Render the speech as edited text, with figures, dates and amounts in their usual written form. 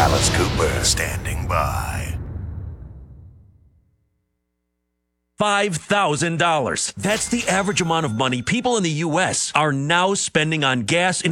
Alice Cooper standing by. $5,000. That's the average amount of money people in the U.S. are now spending on gas and